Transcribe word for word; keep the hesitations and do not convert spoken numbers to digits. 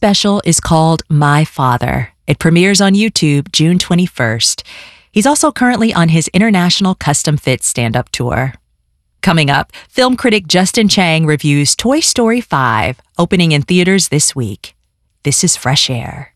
special is called My Father. It premieres on YouTube June twenty-first. He's also currently on his international custom fit stand-up tour. Coming up, film critic Justin Chang reviews Toy Story five, opening in theaters this week. This is Fresh Air.